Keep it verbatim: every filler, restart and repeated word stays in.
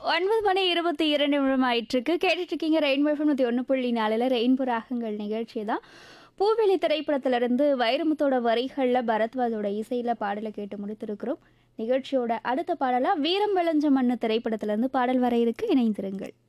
ஒன்பது மணி இருபத்தி இரண்டு நிமிடம் ஆயிட்டிருக்கு. கேட்டுட்டு இருக்கீங்க ரெயின்போ எஃப்எம் நூற்றி ஒன்று புள்ளி நாலில் ரெயின்போ ராகங்கள் நிகழ்ச்சி தான். பூவெளி திரைப்படத்திலிருந்து வைரமுத்தோட வரிகளில் பரத்வாஜோட இசையில் பாடலை கேட்டு முடித்திருக்கிறோம். நிகழ்ச்சியோட அடுத்த பாடலாக வீரம் விளைஞ்ச மண்ணு திரைப்படத்திலிருந்து பாடல் வர இருக்கு. இணைந்திருங்கள்.